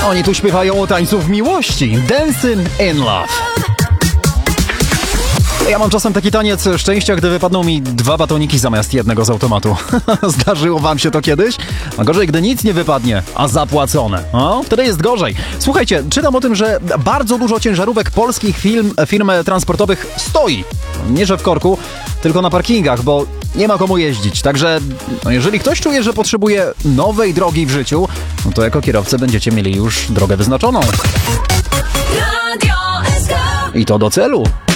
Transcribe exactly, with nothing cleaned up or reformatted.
Oni tu śpiewają o tańcu w miłości. Dancing in Love. Ja mam czasem taki taniec szczęścia, gdy wypadną mi dwa batoniki zamiast jednego z automatu. Zdarzyło wam się to kiedyś? A gorzej, gdy nic nie wypadnie, a zapłacone. O, wtedy jest gorzej. Słuchajcie, czytam o tym, że bardzo dużo ciężarówek polskich firm, firm transportowych stoi. Nie, że w korku, tylko na parkingach, bo nie ma komu jeździć. Także no jeżeli ktoś czuje, że potrzebuje nowej drogi w życiu, no to jako kierowcy będziecie mieli już drogę wyznaczoną. I to do celu.